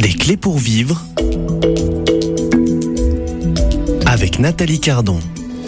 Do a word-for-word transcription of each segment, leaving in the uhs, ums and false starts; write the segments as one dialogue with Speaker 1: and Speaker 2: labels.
Speaker 1: Des clés pour vivre avec Nathalie Cardon.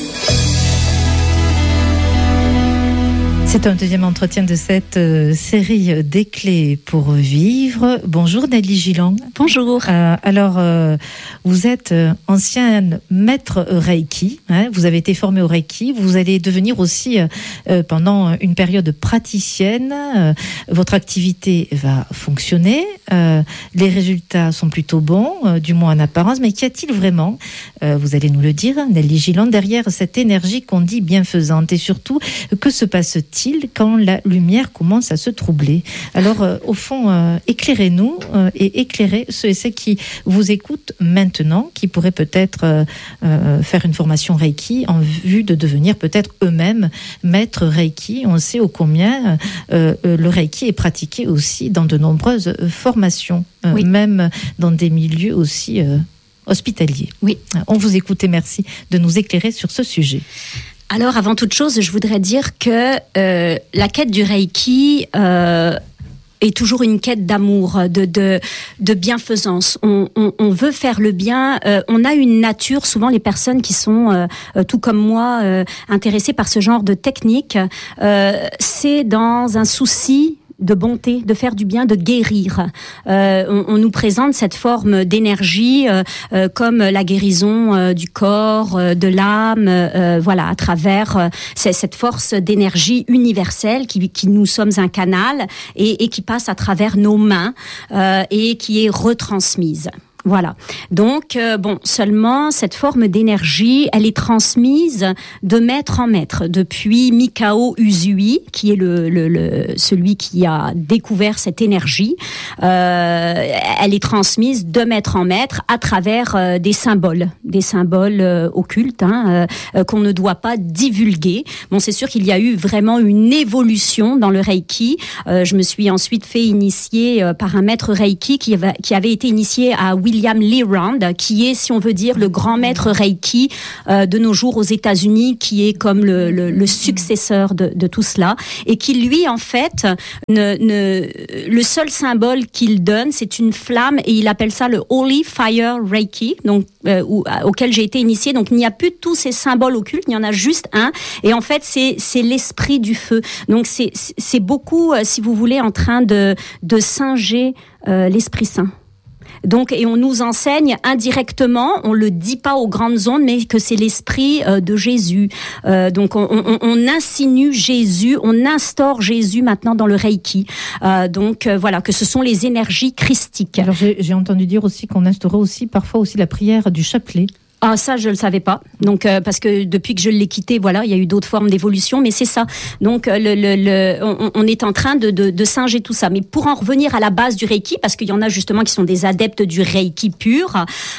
Speaker 2: C'est un deuxième entretien de cette euh, série des clés pour vivre. Bonjour Nelly Gillan.
Speaker 3: Bonjour.
Speaker 2: Euh, alors, euh, vous êtes euh, ancienne maître Reiki. Hein, vous avez été formée au Reiki. Vous allez devenir aussi, euh, pendant une période, praticienne. Euh, votre activité va fonctionner. Euh, les résultats sont plutôt bons, euh, du moins en apparence. Mais qu'y a-t-il vraiment, euh, vous allez nous le dire, Nelly Gillan, derrière cette énergie qu'on dit bienfaisante? Et surtout, que se passe-t-il quand la lumière commence à se troubler? Alors, euh, au fond, euh, éclairez-nous euh, et éclairez ceux et celles qui vous écoutent maintenant, qui pourraient peut-être euh, euh, faire une formation Reiki en vue de devenir peut-être eux-mêmes maîtres Reiki. On sait ô combien euh, euh, le Reiki est pratiqué aussi dans de nombreuses euh, formations, euh, oui. même dans des milieux aussi euh, hospitaliers.
Speaker 3: Oui.
Speaker 2: On vous écoute et merci de nous éclairer sur ce sujet.
Speaker 3: Alors, avant toute chose, je voudrais dire que euh, la quête du Reiki euh, est toujours une quête d'amour, de, de, de bienfaisance. On, on, on veut faire le bien. Euh, on a une nature, souvent les personnes qui sont, euh, tout comme moi, euh, intéressées par ce genre de technique, euh, c'est dans un souci de bonté, de faire du bien, de guérir. Euh, on, on nous présente cette forme d'énergie euh, euh, comme la guérison euh, du corps, euh, de l'âme, euh, voilà, à travers euh, cette force d'énergie universelle qui, qui nous sommes un canal et, et qui passe à travers nos mains euh, et qui est retransmise. Voilà. Donc, euh, bon, seulement cette forme d'énergie, elle est transmise de maître en maître depuis Mikao Usui, qui est le, le, le celui qui a découvert cette énergie. Euh, elle est transmise de maître en maître à travers euh, des symboles, des symboles euh, occultes hein, euh, qu'on ne doit pas divulguer. Bon, c'est sûr qu'il y a eu vraiment une évolution dans le Reiki. Euh, je me suis ensuite fait initier euh, par un maître Reiki qui avait, qui avait été initié à William Lee Round, qui est, si on veut dire, le grand maître Reiki euh, de nos jours aux États-Unis, qui est comme le, le, le successeur de, de tout cela, et qui, lui, en fait, ne, ne, le seul symbole qu'il donne, c'est une flamme, et il appelle ça le Holy Fire Reiki, donc, euh, où, auquel j'ai été initiée. Donc, il n'y a plus tous ces symboles occultes, il y en a juste un, et en fait, c'est, c'est l'esprit du feu. Donc, c'est, c'est beaucoup, euh, si vous voulez, en train de, de singer euh, l'Esprit Saint. Donc, et on nous enseigne indirectement, on le dit pas aux grandes ondes, mais que c'est l'esprit euh, de Jésus. Euh, donc, on, on, on insinue Jésus, on instaure Jésus maintenant dans le Reiki. Euh, donc, euh, voilà, que ce sont les énergies christiques.
Speaker 2: Alors, j'ai, j'ai entendu dire aussi qu'on instaurait aussi parfois aussi la prière du chapelet.
Speaker 3: Ah, ça, je le savais pas. Donc, euh, parce que depuis que je l'ai quitté, voilà, il y a eu d'autres formes d'évolution, mais c'est ça. Donc, le, le, le, on, on est en train de, de, de singer tout ça. Mais pour en revenir à la base du Reiki, parce qu'il y en a justement qui sont des adeptes du Reiki pur,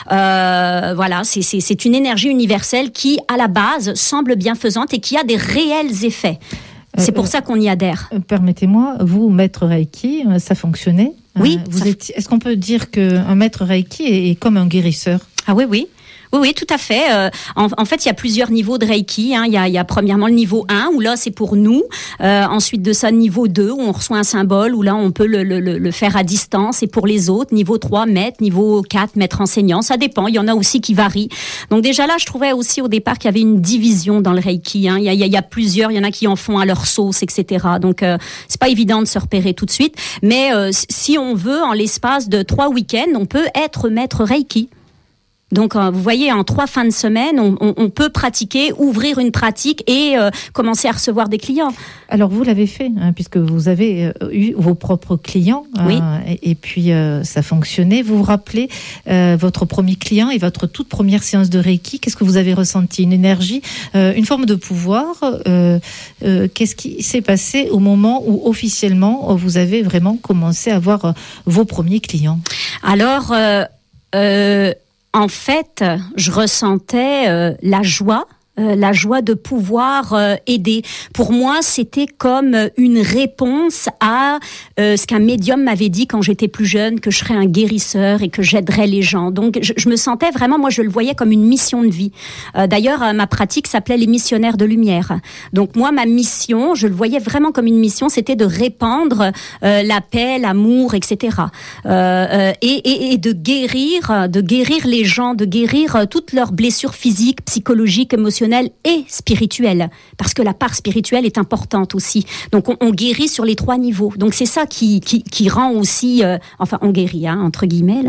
Speaker 3: euh, voilà, c'est, c'est, c'est une énergie universelle qui, à la base, semble bienfaisante et qui a des réels effets. C'est pour euh, ça qu'on y adhère.
Speaker 2: Euh, permettez-moi, vous, maître Reiki, ça fonctionnait?
Speaker 3: Oui.
Speaker 2: Euh, vous
Speaker 3: ça...
Speaker 2: êtes, est-ce qu'on peut dire qu'un maître Reiki est, est comme un guérisseur?
Speaker 3: Ah oui, oui. Oui, oui, tout à fait. Euh, en, en fait, il y a plusieurs niveaux de Reiki. Hein. Il y a, il y a premièrement le niveau un, où là, c'est pour nous. Euh, ensuite de ça, niveau deux, où on reçoit un symbole, où là, on peut le, le, le faire à distance. Et pour les autres, niveau trois, maître. Niveau quatre, maître enseignant. Ça dépend. Il y en a aussi qui varient. Donc déjà là, je trouvais aussi au départ qu'il y avait une division dans le Reiki. Hein. Il, y a, il, y a, il y a plusieurs. Il y en a qui en font à leur sauce, et cetera. Donc, euh, c'est pas évident de se repérer tout de suite. Mais euh, si on veut, en l'espace de trois week-ends, on peut être maître Reiki. Donc, euh, vous voyez, en trois fins de semaine, on, on, on peut pratiquer, ouvrir une pratique et euh, commencer à recevoir des clients.
Speaker 2: Alors, vous l'avez fait, hein, puisque vous avez euh, eu vos propres clients.
Speaker 3: Oui.
Speaker 2: Euh, et, et puis, euh, ça fonctionnait. Vous vous rappelez euh, votre premier client et votre toute première séance de Reiki. Qu'est-ce que vous avez ressenti? Une énergie, euh, une forme de pouvoir. Euh, euh, qu'est-ce qui s'est passé au moment où, officiellement, vous avez vraiment commencé à avoir euh, vos premiers clients?
Speaker 3: Alors... Euh, euh, En fait, je ressentais euh, la joie Euh, la joie de pouvoir euh, aider. Pour moi, c'était comme une réponse à euh, ce qu'un médium m'avait dit quand j'étais plus jeune, que je serais un guérisseur et que j'aiderais les gens. Donc, je, je me sentais vraiment, moi, je le voyais comme une mission de vie. Euh, d'ailleurs, euh, ma pratique s'appelait les missionnaires de lumière. Donc, moi, ma mission, je le voyais vraiment comme une mission, c'était de répandre euh, la paix, l'amour, et cetera. Euh, euh, et, et, et de guérir, de guérir les gens, de guérir euh, toutes leurs blessures physiques, psychologiques, émotionnelles et spirituelle, parce que la part spirituelle est importante aussi. Donc on, on guérit sur les trois niveaux. Donc c'est ça qui, qui, qui rend aussi, euh, enfin on guérit, hein, entre guillemets. Là.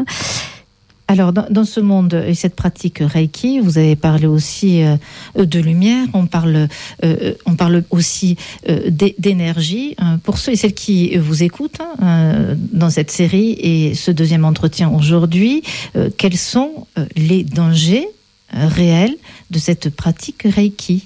Speaker 2: Alors, dans, dans ce monde et cette pratique Reiki, vous avez parlé aussi euh, de lumière, on parle, euh, on parle aussi euh, d'énergie. Pour ceux et celles qui vous écoutent hein, dans cette série et ce deuxième entretien aujourd'hui, euh, quels sont euh, les dangers réel de cette pratique Reiki?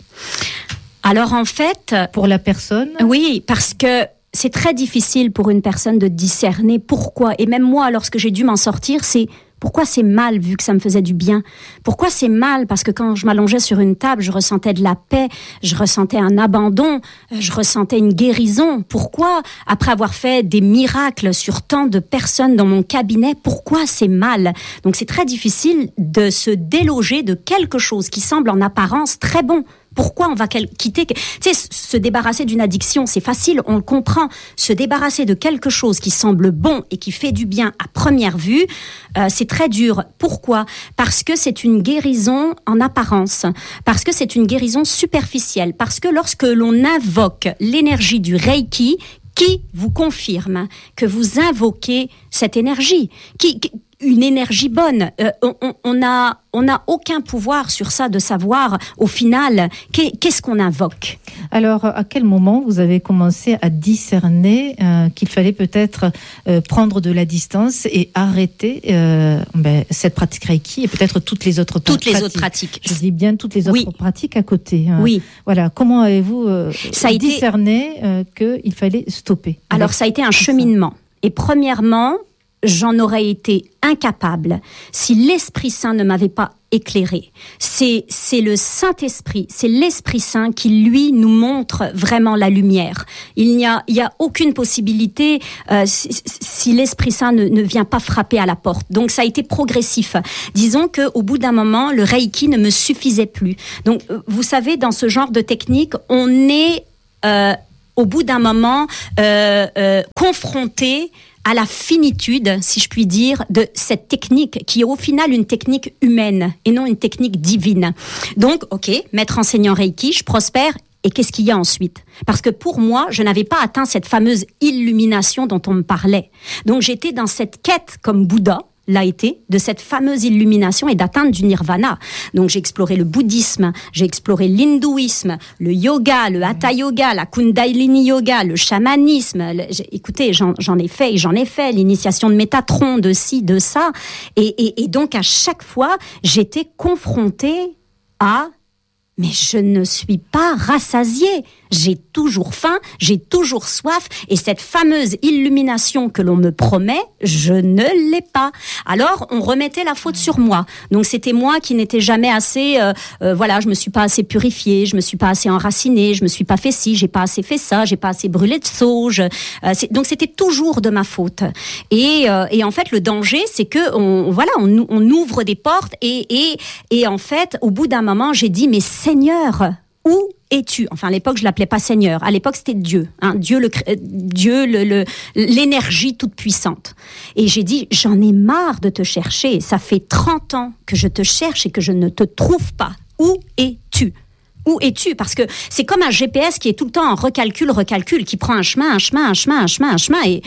Speaker 3: Alors en fait...
Speaker 2: Pour la personne?
Speaker 3: Oui, parce que c'est très difficile pour une personne de discerner pourquoi. Et même moi, lorsque j'ai dû m'en sortir, c'est... Pourquoi c'est mal vu que ça me faisait du bien? Pourquoi c'est mal? Parce que quand je m'allongeais sur une table, je ressentais de la paix, je ressentais un abandon, je ressentais une guérison. Pourquoi, après avoir fait des miracles sur tant de personnes dans mon cabinet, pourquoi c'est mal? Donc c'est très difficile de se déloger de quelque chose qui semble en apparence très bon. Pourquoi on va quitter... Tu sais, se débarrasser d'une addiction, c'est facile, on le comprend. Se débarrasser de quelque chose qui semble bon et qui fait du bien à première vue, euh, c'est très dur. Pourquoi? Parce que c'est une guérison en apparence. Parce que c'est une guérison superficielle. Parce que lorsque l'on invoque l'énergie du Reiki, qui vous confirme que vous invoquez cette énergie? Qui... qui une énergie bonne. Euh, on, on a, on n'a aucun pouvoir sur ça de savoir au final qu'est-ce qu'on invoque.
Speaker 2: Alors, à quel moment vous avez commencé à discerner euh, qu'il fallait peut-être euh, prendre de la distance et arrêter euh, ben, cette pratique Reiki et peut-être toutes les autres
Speaker 3: toutes
Speaker 2: pratiques.
Speaker 3: les autres pratiques.
Speaker 2: Je dis bien toutes les autres
Speaker 3: oui.
Speaker 2: pratiques à côté. Hein.
Speaker 3: Oui.
Speaker 2: Voilà. Comment avez-vous euh,
Speaker 3: ça a
Speaker 2: discerné été... euh, qu'il fallait stopper?
Speaker 3: Alors, ça a été un cheminement. Et premièrement, j'en aurais été incapable si l'Esprit Saint ne m'avait pas éclairé. C'est, c'est le Saint-Esprit, c'est l'Esprit Saint qui, lui, nous montre vraiment la lumière. Il n'y a, il y a aucune possibilité euh, si, si l'Esprit Saint ne, ne vient pas frapper à la porte. Donc, ça a été progressif. Disons qu'au bout d'un moment, le Reiki ne me suffisait plus. Donc, vous savez, dans ce genre de technique, on est, euh, au bout d'un moment, euh, euh, confronté à la finitude, si je puis dire, de cette technique qui est au final une technique humaine et non une technique divine. Donc, ok, maître enseignant Reiki, je prospère. Et qu'est-ce qu'il y a ensuite? Parce que pour moi, je n'avais pas atteint cette fameuse illumination dont on me parlait. Donc, j'étais dans cette quête comme Bouddha l'a été, de cette fameuse illumination et d'atteindre du nirvana. Donc j'ai exploré le bouddhisme, j'ai exploré l'hindouisme, le yoga, le hatha yoga, la kundalini yoga, le chamanisme. Le, écoutez, j'en, j'en ai fait et j'en ai fait, l'initiation de Métatron, de ci, de ça. Et, et, et donc à chaque fois, j'étais confrontée à... Mais je ne suis pas rassasiée. J'ai toujours faim, j'ai toujours soif, et cette fameuse illumination que l'on me promet, je ne l'ai pas. Alors, on remettait la faute sur moi. Donc, c'était moi qui n'étais jamais assez, euh, euh, voilà, je me suis pas assez purifiée, je me suis pas assez enracinée, je me suis pas fait ci, j'ai pas assez fait ça, j'ai pas assez brûlé de sauge. Euh, c'est, donc, c'était toujours de ma faute. Et, euh, et en fait, le danger, c'est que, on, voilà, on, on ouvre des portes, et, et, et en fait, au bout d'un moment, j'ai dit, mais Seigneur, où es-tu? Enfin, à l'époque, je l'appelais pas Seigneur. À l'époque, c'était Dieu, hein, Dieu, le, Dieu, le, le, l'énergie toute puissante. Et j'ai dit, j'en ai marre de te chercher. Ça fait trente ans que je te cherche et que je ne te trouve pas. Où es-tu? Où es-tu? Parce que c'est comme un G P S qui est tout le temps en recalcul, recalcul, qui prend un chemin, un chemin, un chemin, un chemin, un chemin, et,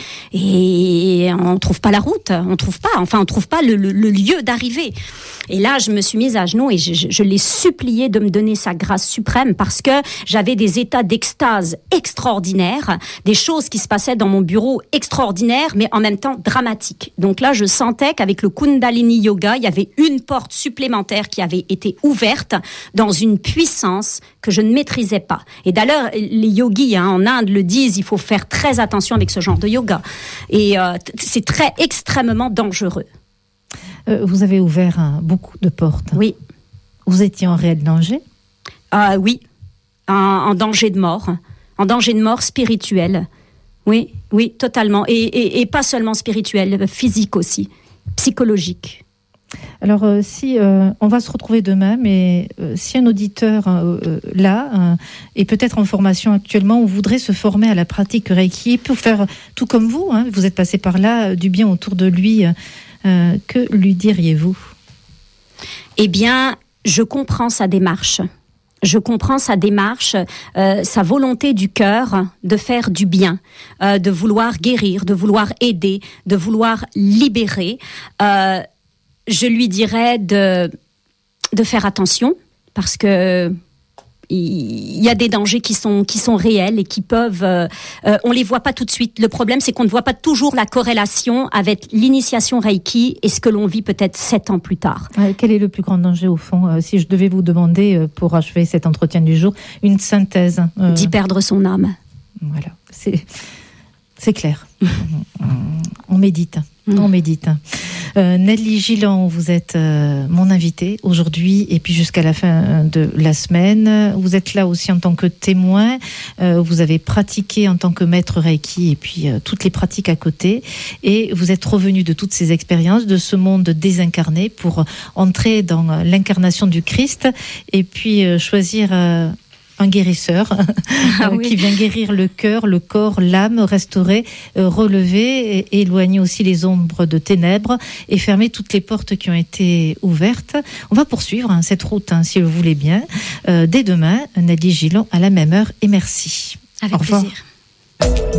Speaker 3: et on trouve pas la route, on trouve pas, enfin, on trouve pas le, le, le lieu d'arrivée. Et là, je me suis mise à genoux et je, je, je l'ai supplié de me donner sa grâce suprême parce que j'avais des états d'extase extraordinaires, des choses qui se passaient dans mon bureau extraordinaires, mais en même temps dramatiques. Donc là, je sentais qu'avec le Kundalini Yoga, il y avait une porte supplémentaire qui avait été ouverte dans une puissance que je ne maîtrisais pas. Et d'ailleurs, les yogis hein, en Inde le disent, il faut faire très attention avec ce genre de yoga. Et euh, c'est très extrêmement dangereux.
Speaker 2: Euh, vous avez ouvert hein, beaucoup de portes.
Speaker 3: Oui.
Speaker 2: Vous étiez en réel danger?
Speaker 3: Ah oui, en, en danger de mort, en danger de mort spirituelle. Oui, oui, totalement. Et, et, et pas seulement spirituelle, physique aussi, psychologique.
Speaker 2: Alors, euh, si euh, on va se retrouver demain, mais euh, si un auditeur euh, euh, là euh, est peut-être en formation actuellement ou voudrait se former à la pratique Reiki pour faire tout comme vous, hein, vous êtes passé par là, euh, du bien autour de lui, euh, que lui diriez-vous ?
Speaker 3: Eh bien, je comprends sa démarche. Je comprends sa démarche, euh, sa volonté du cœur de faire du bien, euh, de vouloir guérir, de vouloir aider, de vouloir libérer. Euh, je lui dirais de, de faire attention parce que il y a des dangers qui sont, qui sont réels et qui peuvent... Euh, euh, on ne les voit pas tout de suite. Le problème, c'est qu'on ne voit pas toujours la corrélation avec l'initiation Reiki et ce que l'on vit peut-être sept ans plus tard.
Speaker 2: Euh, quel est le plus grand danger, au fond, euh, si je devais vous demander, euh, pour achever cet entretien du jour, une synthèse euh...
Speaker 3: D'y perdre son âme.
Speaker 2: Voilà, c'est, c'est clair. On médite, on médite. Euh, Nelly Gillan, vous êtes euh, mon invitée aujourd'hui et puis jusqu'à la fin de la semaine. Vous êtes là aussi en tant que témoin. Euh, vous avez pratiqué en tant que maître Reiki et puis euh, toutes les pratiques à côté. Et vous êtes revenu de toutes ces expériences, de ce monde désincarné pour entrer dans l'incarnation du Christ et puis euh, choisir... Euh, un guérisseur
Speaker 3: ah, oui.
Speaker 2: qui vient guérir le cœur, le corps, l'âme, restaurer, euh, relever, et éloigner aussi les ombres de ténèbres et fermer toutes les portes qui ont été ouvertes. On va poursuivre hein, cette route, hein, si vous voulez bien. Euh, dès demain, Nelly Gillan à la même heure et merci.
Speaker 3: Avec plaisir.